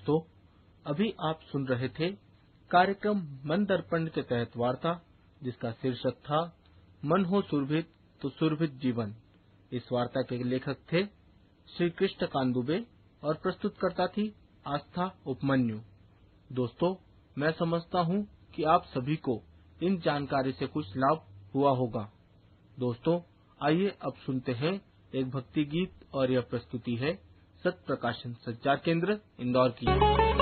दोस्तों, अभी आप सुन रहे थे कार्यक्रम मन दर्पण के तहत वार्ता, जिसका शीर्षक था मन हो सुरभित तो सुरभित जीवन। इस वार्ता के लेखक थे श्री कृष्णकांत दुबे और प्रस्तुतकर्ता थी आस्था उपमन्यु। दोस्तों, मैं समझता हूँ कि आप सभी को इन जानकारी से कुछ लाभ हुआ होगा। दोस्तों, आइए अब सुनते हैं एक भक्ति गीत और यह प्रस्तुति है सत्य प्रकाशन संचार केंद्र इंदौर की।